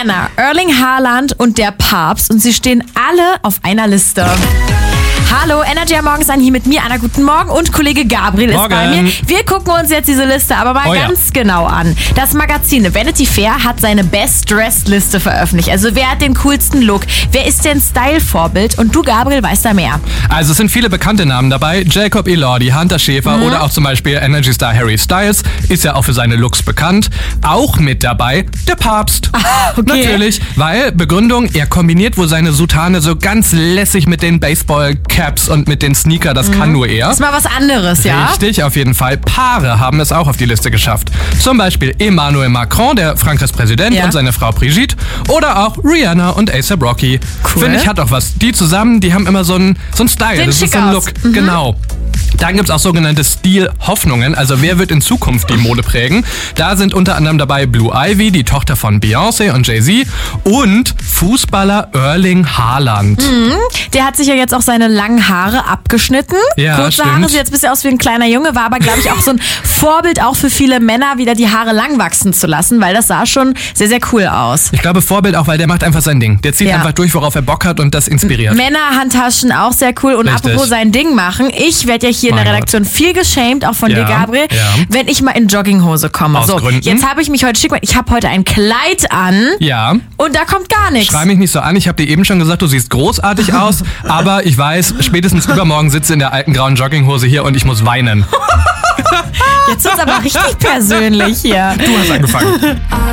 Rihanna, Erling Haaland und der Papst und sie stehen alle auf einer Liste. Hallo, Energy am Morgen ist hier mit mir, Anna, guten Morgen, und Kollege Gabriel ist bei mir. Wir gucken uns jetzt diese Liste aber mal ganz genau an. Das Magazin Vanity Fair hat seine Best-Dressed-Liste veröffentlicht. Also wer hat den coolsten Look? Wer ist denn Style-Vorbild? Und du, Gabriel, weißt da mehr. Also es sind viele bekannte Namen dabei. Jacob Elordi, Hunter Schäfer oder auch zum Beispiel Energy-Star Harry Styles. Ist ja auch für seine Looks bekannt. Auch mit dabei der Papst. Okay. Natürlich, weil, Begründung, er kombiniert wohl seine Soutane so ganz lässig mit den Baseball-Caps und mit den Sneaker, das kann nur er. Das ist mal was anderes, ja? Richtig, auf jeden Fall. Paare haben es auch auf die Liste geschafft. Zum Beispiel Emmanuel Macron, der Frankreichs Präsident, und seine Frau Brigitte. Oder auch Rihanna und A$AP Rocky. Cool. Finde ich, hat auch was. Die zusammen, die haben immer so einen Style. Den das ist so ein Look. Genau. Dann gibt es auch sogenannte Stilhoffnungen, also wer wird in Zukunft die Mode prägen. Da sind unter anderem dabei Blue Ivy, die Tochter von Beyoncé und Jay-Z, und Fußballer Erling Haaland. Der hat sich ja jetzt auch seine langen Haare abgeschnitten. Ja, kurze Haare, sieht jetzt ein bisschen aus wie ein kleiner Junge, war aber, glaube ich, auch so ein Vorbild auch für viele Männer, wieder die Haare lang wachsen zu lassen, weil das sah schon sehr, sehr cool aus. Ich glaube Vorbild auch, weil der macht einfach sein Ding. Der zieht einfach durch, worauf er Bock hat, und das inspiriert. Männerhandtaschen auch sehr cool. Und apropos sein Ding machen, ich werde ja hier in der Redaktion viel geschämt, auch von dir, Gabriel, wenn ich mal in Jogginghose komme. Aus Gründen. Jetzt habe ich mich heute schick gemacht. Ich habe heute ein Kleid an. Ja. Und da kommt gar nichts. Schrei mich nicht so an. Ich habe dir eben schon gesagt, du siehst großartig aus. Aber ich weiß, spätestens übermorgen sitze ich in der alten grauen Jogginghose hier und ich muss weinen. Jetzt ist es aber richtig persönlich hier. Du hast angefangen.